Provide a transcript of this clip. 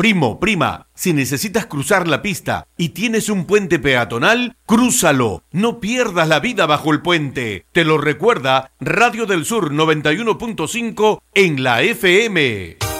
Primo, prima, si necesitas cruzar la pista y tienes un puente peatonal, crúzalo. No pierdas la vida bajo el puente. Te lo recuerda Radio del Sur 91.5 en la FM.